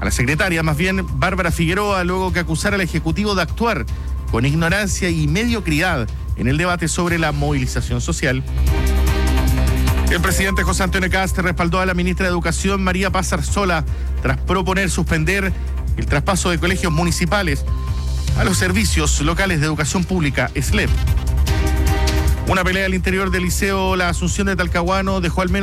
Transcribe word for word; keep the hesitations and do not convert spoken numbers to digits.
a la secretaria, más bien, Bárbara Figueroa, luego que acusara al Ejecutivo de actuar con ignorancia y mediocridad en el debate sobre la movilización social. El presidente José Antonio Kast respaldó a la ministra de Educación, María Paz Arzola, tras proponer suspender el traspaso de colegios municipales a los servicios locales de educación pública, S L E P. Una pelea al interior del Liceo La Asunción de Talcahuano dejó al menos